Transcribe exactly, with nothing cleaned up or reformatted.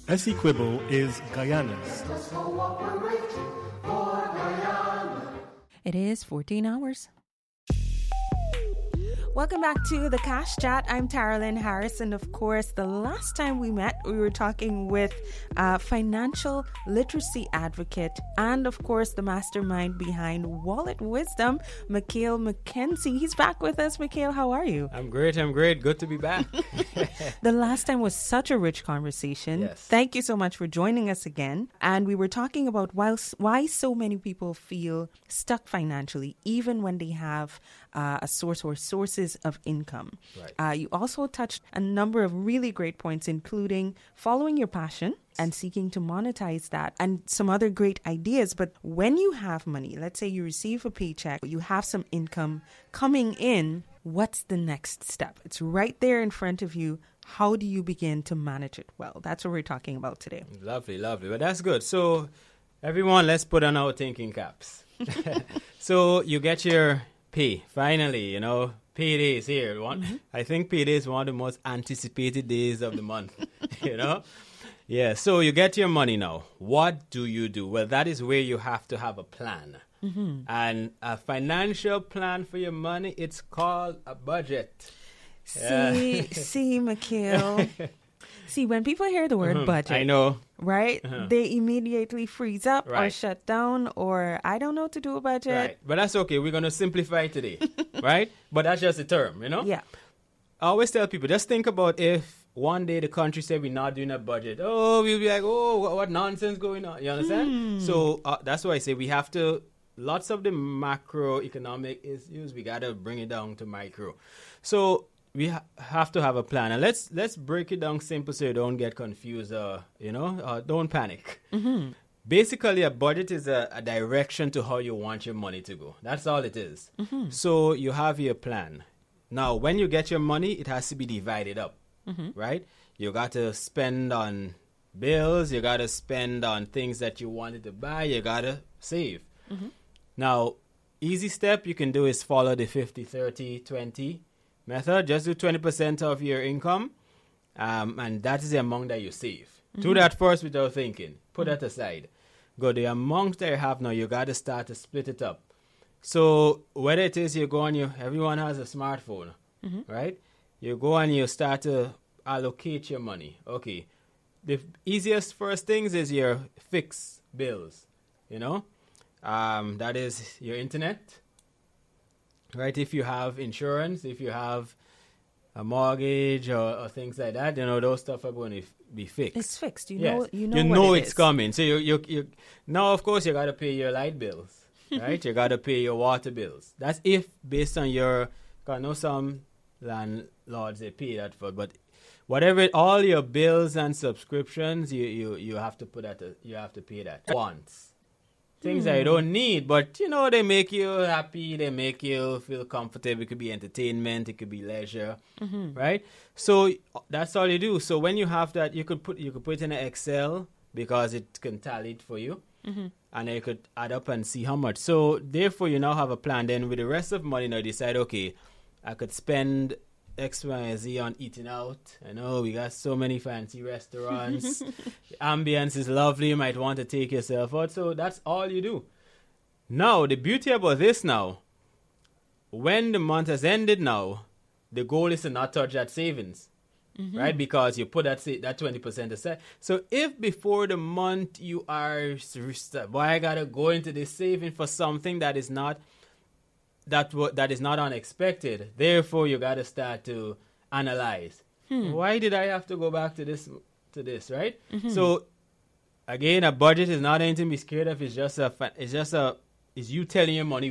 Essequibo is Guyana's. It is fourteen hours. Welcome back to the Cash Chat. I'm Taralyn Harris, and of course, the last time we met, we were talking with a financial literacy advocate and, of course, the mastermind behind Wallet Wisdom, Mikhail McKenzie. He's back with us. Mikhail, how are you? I'm great. I'm great. Good to be back. The last time was such a rich conversation. Yes. Thank you so much for joining us again. And we were talking about why, why so many people feel stuck financially, even when they have uh, a source or sources of income. Right. Uh, you also touched a number of really great points, including following your passion and seeking to monetize that, and some other great ideas. But when you have money, let's say you receive a paycheck, you have some income coming in, what's the next step? It's right there in front of you. How do you begin to manage it well? That's what we're talking about today. Lovely, lovely. But that's good. So, everyone, let's put on our thinking caps. So, you get your pay, finally, you know. Payday is here. One, mm-hmm. I think payday is one of the most anticipated days of the month, you know? Yeah, so you get your money now. What do you do? Well, that is where you have to have a plan. Mm-hmm. And a financial plan for your money, it's called a budget. See, Yeah. see, Mikhail. See, when people hear the word Mm-hmm. budget, I know. right, Uh-huh. they immediately freeze up or Right. shut down, or I don't know what to do a budget. Right, but that's okay. We're going to simplify it today, right? But that's just a term, you know? Yeah. I always tell people, just think about if one day the country said we're not doing a budget. Oh, we'll be like, oh, what, what nonsense going on? You understand? Hmm. So uh, that's why I say we have to, lots of the macroeconomic issues, we got to bring it down to micro. So we ha- have to have a plan. And let's let's break it down simple so you don't get confused, uh, you know, uh, don't panic. Mm-hmm. Basically, a budget is a, a direction to how you want your money to go. That's all it is. Mm-hmm. So you have your plan. Now, when you get your money, it has to be divided up, Mm-hmm. right? You got to spend on bills. You got to spend on things that you wanted to buy. You got to save. Mm-hmm. Now, easy step you can do is follow the fifty thirty twenty method. Just do twenty percent of your income, um, and that is the amount that you save. Mm-hmm. Do that first without thinking. Put mm-hmm. that aside. Go the amount that you have now, you got to start to split it up. So whether it is you go on your, everyone has a smartphone, mm-hmm. right? You go and you start to allocate your money. Okay. The f- easiest first things is your fixed bills, you know? Um, that is your internet, right? If you have insurance, if you have a mortgage or, or things like that, you know, those stuff are going to f- be fixed. It's fixed. You Yes. know. You know. You what know it it's is. coming. So you, you, you, now, of course, you got to pay your light bills, right? You got to pay your water bills. That's if based on your, cause I know some landlords, they pay that for, but whatever, all your bills and subscriptions, you, you, you have to put that, to, you have to pay that once. Things that you don't need, but you know, they make you happy, they make you feel comfortable. It could be entertainment, it could be leisure, Mm-hmm. right? So that's all you do. So when you have that, you could put you could put it in an Excel because it can tally it for you, Mm-hmm. and then you could add up and see how much. So therefore, you now have a plan. Then with the rest of money, now you decide, okay, I could spend X, Y, and Z on eating out. I know we got so many fancy restaurants. The ambience is lovely. You might want to take yourself out. So that's all you do. Now, the beauty about this now, when the month has ended now, the goal is to not touch that savings, mm-hmm. right? Because you put that sa- that twenty percent aside. So if before the month you are, boy, I got to go into this saving for something that is not that w- that is not unexpected. Therefore, you got to start to analyze. Hmm. Why did I have to go back to this? To this, right? Mm-hmm. So, again, a budget is not anything to be scared of. It's just a. Fa- it's just a. Is you telling your money